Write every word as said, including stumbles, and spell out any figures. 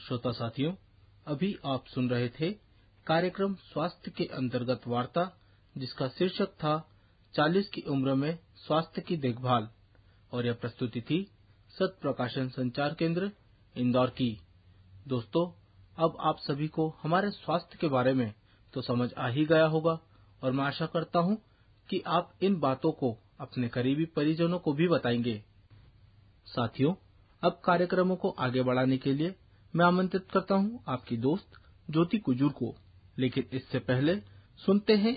श्रोता साथियों, अभी आप सुन रहे थे कार्यक्रम स्वास्थ्य के अंतर्गत वार्ता, जिसका शीर्षक था चालीस की उम्र में स्वास्थ्य की देखभाल, और यह प्रस्तुति थी सत प्रकाशन संचार केंद्र इंदौर की। दोस्तों, अब आप सभी को हमारे स्वास्थ्य के बारे में तो समझ आ ही गया होगा, और मैं आशा करता हूं कि आप इन बातों को अपने करीबी परिजनों को भी बताएंगे। साथियों, अब कार्यक्रमों को आगे बढ़ाने के लिए मैं आमंत्रित करता हूं आपकी दोस्त ज्योति कुजूर को। लेकिन इससे पहले सुनते हैं